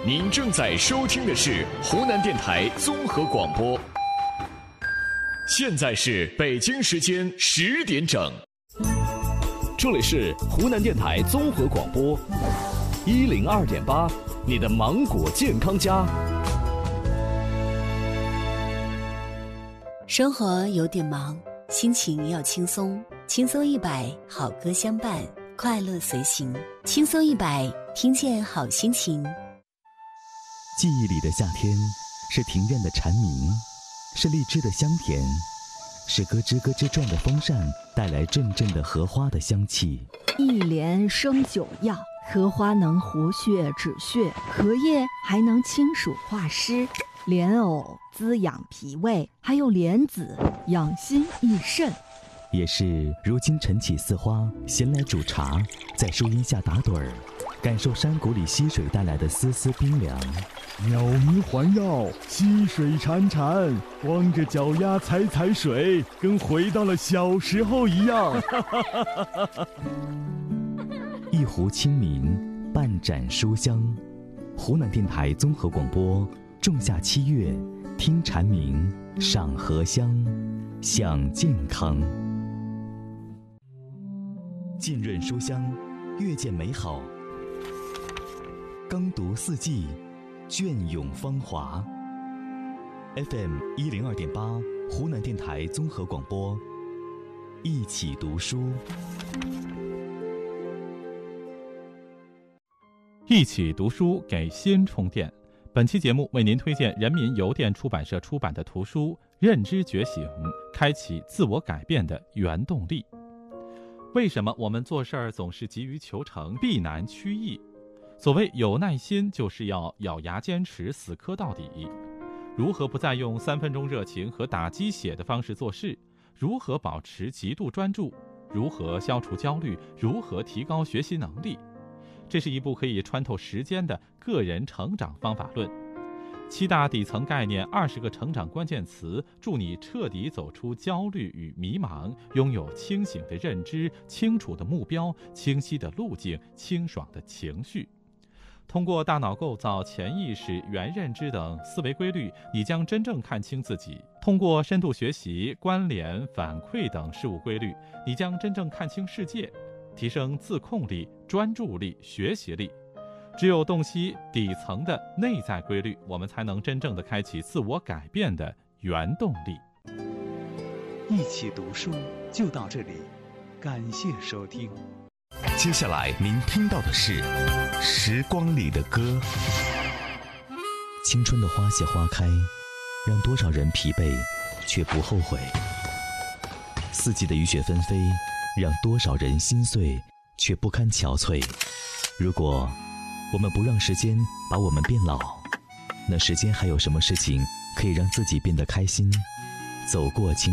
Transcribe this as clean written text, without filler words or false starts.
您正在收听的是湖南电台综合广播。现在是北京时间10点整， 这里是湖南电台综合广播102.8，你的芒果健康家。 生活有点忙，心情要轻松，轻松100，好歌相伴，快乐随行，轻松100，听见好心情。 记忆里的夏天，是庭院的蝉鸣，是荔枝的香甜，是咯吱咯吱转的风扇带来阵阵的荷花的香气。 一莲生9药，荷花能活血止血，荷叶还能清暑化湿，莲藕滋养脾胃，还有莲子养心益肾。 也是如今晨起4花，闲来煮茶，在树荫下打盹儿，感受山谷里溪水带来的丝丝冰凉。 鸟鸣环绕，溪水潺潺，光着脚丫踩水，跟回到了小时候一样。 一壶清明，半盏书香。湖南电台综合广播，仲夏7月，听蝉鸣，赏荷香，享健康。浸润书香，阅见美好。耕读四季，隽永芳华。FM 102.8，湖南电台综合广播，一起读书。 一起读书，给心充电。本期节目为您推荐人民邮电出版社出版的图书《认知觉醒：开启自我改变的原动力》。为什么我们做事儿总是急于求成，避难趋易？所谓有耐心，就是要咬牙坚持，死磕到底。如何不再用3分钟热情和打鸡血的方式做事？如何保持极度专注？如何消除焦虑？如何提高学习能力？这是一部可以穿透时间的个人成长方法论。7大底层概念，20个成长关键词，助你彻底走出焦虑与迷茫，拥有清醒的认知、清楚的目标、清晰的路径、清爽的情绪。通过大脑构造、潜意识、原认知等思维规律，你将真正看清自己。通过深度学习、关联、反馈等事物规律，你将真正看清世界，提升自控力、专注力、学习力。只有洞悉底层的内在规律，我们才能真正的开启自我改变的原动力。 一起读书就到这里，感谢收听。 接下来您听到的是《时光里的歌》。 青春的花谢花开，让多少人疲惫却不后悔；四季的雨雪纷飞，让多少人心碎却不堪憔悴。如果我们不让时间把我们变老，那时间还有什么事情可以让自己变得开心？走过青